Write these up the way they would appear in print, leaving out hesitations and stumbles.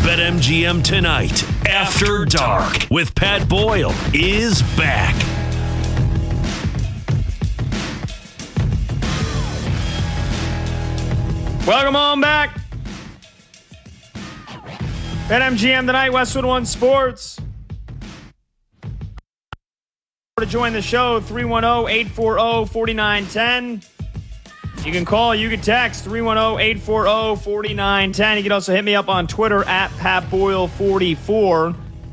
BetMGM Tonight, After Dark, with Pat Boyle, is back. Welcome on back. BetMGM Tonight, Westwood One Sports. To join the show, 310-840-4910. You can call, you can text, 310-840-4910. You can also hit me up on Twitter at PatBoyle44.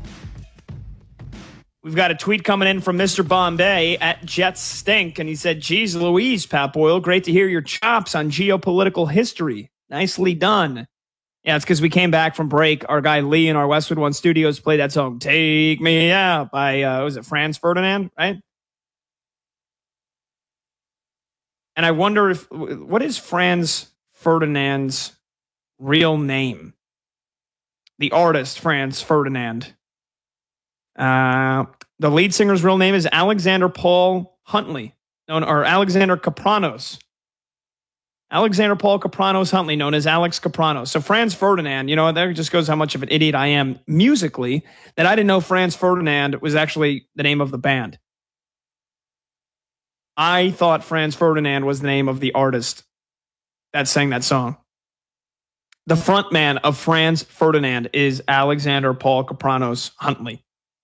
We've got a tweet coming in from Mr. Bombay at Jets Stink, and he said, "Geez Louise, Pat Boyle, great to hear your chops on geopolitical history. Nicely done." Yeah, it's because we came back from break. Our guy Lee in our Westwood One studios played that song, "Take Me Out" by, was it Franz Ferdinand, right? And I wonder what is Franz Ferdinand's real name? The artist, Franz Ferdinand. The lead singer's real name is Alexander Paul Huntley, or Alexander Kapranos. Alexander Paul Kapranos Huntley, known as Alex Kapranos. So Franz Ferdinand, there just goes how much of an idiot I am musically, that I didn't know Franz Ferdinand was actually the name of the band. I thought Franz Ferdinand was the name of the artist that sang that song. The frontman of Franz Ferdinand is Alexander Paul Kapranos Huntley.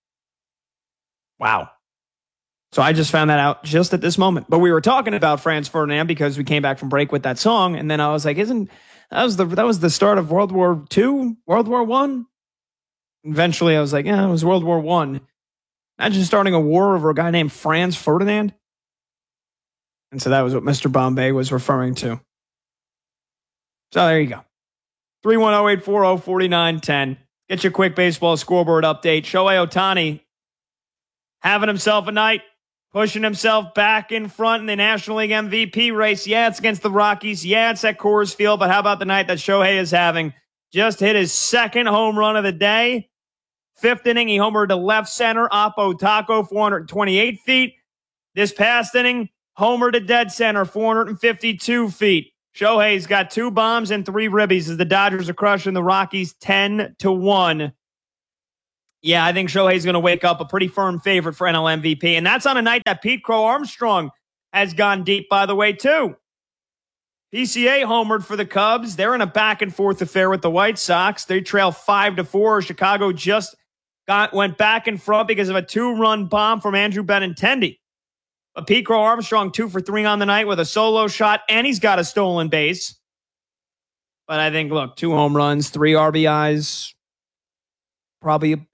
Wow. So I just found that out just at this moment. But we were talking about Franz Ferdinand because we came back from break with that song, and then I was like, that was the start of World War II? World War I? Eventually I was like, yeah, it was World War I. Imagine starting a war over a guy named Franz Ferdinand. And so that was what Mr. Bombay was referring to. So there you go. 310-840-4910. Get your quick baseball scoreboard update. Shohei Ohtani having himself a night, pushing himself back in front in the National League MVP race. Yeah, it's against the Rockies. Yeah, it's at Coors Field. But how about the night that Shohei is having? Just hit his second home run of the day. Fifth inning, he homered to left center. Oppo Taco, 428 feet. This past inning, homer to dead center, 452 feet. Shohei's got 2 bombs and 3 ribbies as the Dodgers are crushing the Rockies 10-1. Yeah, I think Shohei's going to wake up a pretty firm favorite for NL MVP. And that's on a night that Pete Crow Armstrong has gone deep, by the way, too. PCA homered for the Cubs. They're in a back-and-forth affair with the White Sox. They trail 5-4. Chicago just went back in front because of a 2-run bomb from Andrew Benintendi. But Pete Crow Armstrong 2 for 3 on the night with a solo shot, and he's got a stolen base. But I think, look, 2 home runs, 3 RBIs, probably